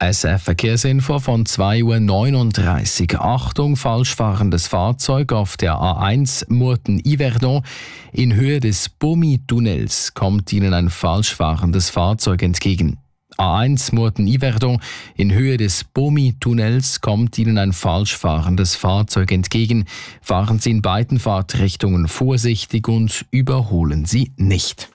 SF Verkehrsinfo von 2:39 Uhr. Achtung, falsch fahrendes Fahrzeug auf der A1 Murten-Yverdon. In Höhe des Bomi-Tunnels kommt Ihnen ein falsch fahrendes Fahrzeug entgegen. A1 Murten-Yverdon. In Höhe des Bomi-Tunnels kommt Ihnen ein falsch fahrendes Fahrzeug entgegen. Fahren Sie in beiden Fahrtrichtungen vorsichtig und überholen Sie nicht.